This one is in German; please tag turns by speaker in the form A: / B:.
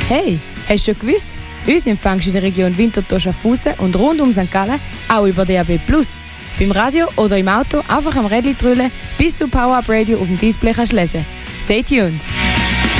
A: Hey, hast du schon gewusst? Uns empfängst du in der Region Winterthur-Schaffhausen und rund um St. Gallen auch über DAB+. Beim Radio oder im Auto einfach am Rädchen drüllen, bis du Power Up Radio auf dem Display kannst lesen. Stay tuned!